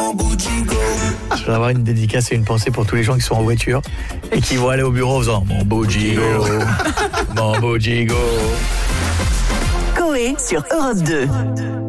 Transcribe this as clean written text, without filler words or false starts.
Je voudrais avoir une dédicace et une pensée pour tous les gens qui sont en voiture et qui vont aller au bureau en faisant mon beau Gigo, mon beau Gigo. Coé sur Europe 2.